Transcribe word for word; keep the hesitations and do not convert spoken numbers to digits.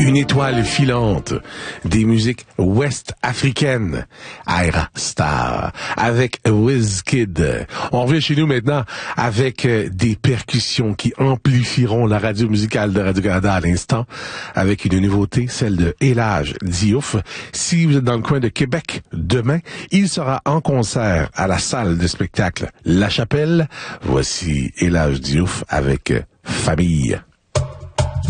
Une étoile filante des musiques ouest-africaines, Ayra Starr, avec Wizkid. On revient chez nous maintenant avec des percussions qui amplifieront la radio musicale de Radio-Canada à l'instant, avec une nouveauté, celle de Elhadj Diouf. Si vous êtes dans le coin de Québec, demain, il sera en concert à la salle de spectacle La Chapelle. Voici Elhadj Diouf avec Famille.